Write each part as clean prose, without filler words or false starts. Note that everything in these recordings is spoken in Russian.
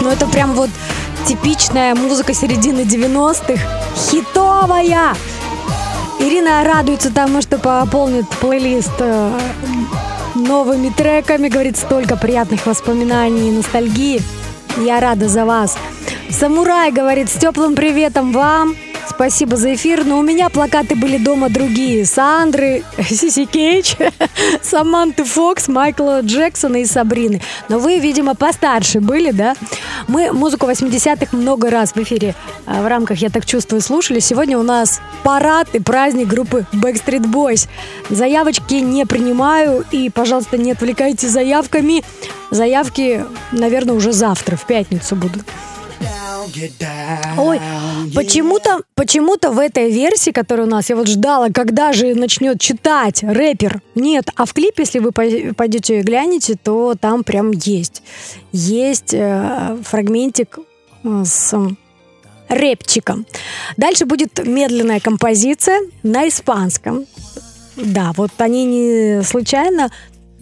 Но это прям вот типичная музыка середины 90-х. Хитовая! Ирина радуется тому, что пополнит плейлист новыми треками. Говорит, столько приятных воспоминаний и ностальгии. Я рада за вас. Самурай говорит, с теплым приветом вам. Спасибо за эфир, но у меня плакаты были дома другие. Сандры, Сиси Кейдж, Саманты Фокс, Майкла Джексона и Сабрины. Но вы, видимо, постарше были, да? Мы музыку 80-х много раз в эфире в рамках «Я так чувствую» слушали. Сегодня у нас парад и праздник группы Backstreet Boys. Заявочки не принимаю и, пожалуйста, не отвлекайте заявками. Заявки, наверное, уже завтра, в пятницу будут. Ой, почему-то в этой версии, которая у нас, я вот ждала, когда же начнет читать рэпер. Нет, а в клипе, если вы пойдете и глянете, то там прям есть фрагментик с рэпчиком. Дальше будет медленная композиция на испанском. Да, вот они не случайно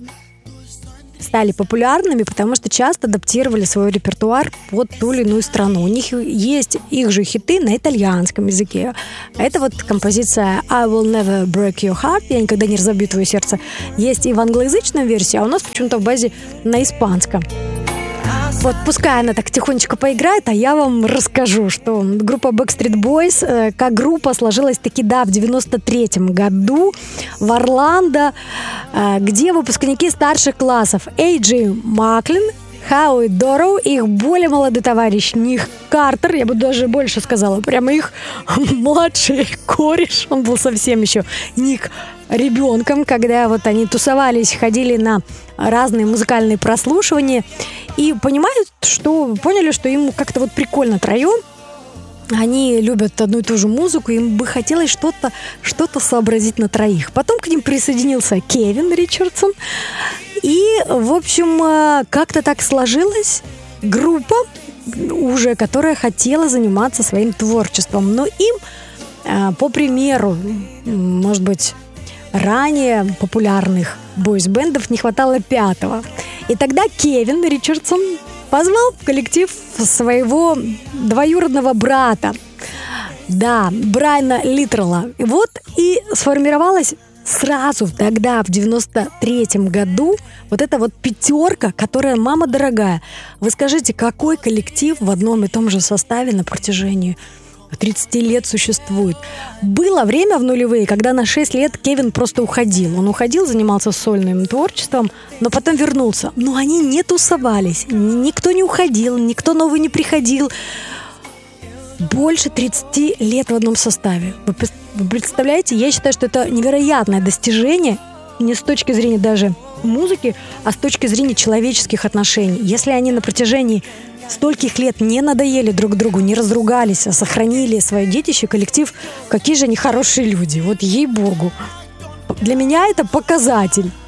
стали популярными, потому что часто адаптировали свой репертуар под ту или иную страну. У них есть их же хиты на итальянском языке. Это вот композиция I Will Never Break Your Heart, я никогда не разобью твое сердце, есть и в англоязычной версии, а у нас почему-то в базе на испанском. Вот пускай она так тихонечко поиграет, а я вам расскажу, что группа Backstreet Boys как группа сложилась таки, да, в 93-м году в Орландо, где выпускники старших классов Эйджи Маклин, Хауи Дороу, их более молодой товарищ Ник Картер, я бы даже больше сказала, прямо их младший кореш, он был совсем еще Ник ребенком, когда вот они тусовались, ходили на разные музыкальные прослушивания и поняли, что им как-то вот прикольно троем. Они любят одну и ту же музыку, им бы хотелось что-то сообразить на троих. Потом к ним присоединился Кевин Ричардсон. И, в общем, как-то так сложилась группа уже, которая хотела заниматься своим творчеством. Но им, по примеру, может быть, ранее популярных бойс-бендов не хватало пятого. И тогда Кевин Ричардсон позвал в коллектив своего двоюродного брата, да, Брайана Литрелла. Вот и сформировалась сразу тогда, в 93-м году, вот эта вот пятерка, которая «Мама дорогая». Вы скажите, какой коллектив в одном и том же составе на протяжении 30 лет существует? Было время в нулевые, когда на 6 лет Кевин просто уходил. Он уходил, занимался сольным творчеством, но потом вернулся. Но они не тусовались, никто не уходил, никто новый не приходил. Больше 30 лет в одном составе. Вы представляете? Я считаю, что это невероятное достижение, не с точки зрения даже музыки, а с точки зрения человеческих отношений. Если они на протяжении стольких лет не надоели друг другу, не разругались, а сохранили свое детище, коллектив, какие же они хорошие люди. Вот ей-богу. Для меня это показатель.